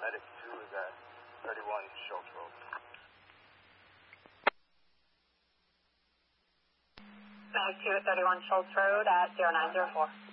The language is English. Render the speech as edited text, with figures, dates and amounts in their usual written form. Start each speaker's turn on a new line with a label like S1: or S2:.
S1: Medic 2 is at 31 Schultz Road.
S2: Medic 2 at 31 Schultz Road at 0904.